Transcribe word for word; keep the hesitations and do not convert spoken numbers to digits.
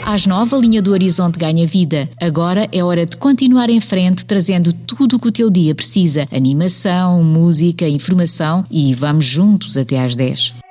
Às nove, a linha do Horizonte ganha vida. Agora é hora de continuar em frente, trazendo tudo o que o teu dia precisa. Animação, música, informação e vamos juntos até às dez.